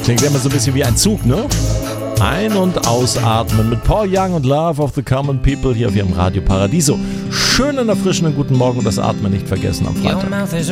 Klingt immer so ein bisschen wie ein Zug, ne? Ein- und ausatmen mit Paul Young und Love of the Common People hier auf ihrem Radio Paradiso. Schönen, erfrischenden guten Morgen und das Atmen nicht vergessen am Freitag.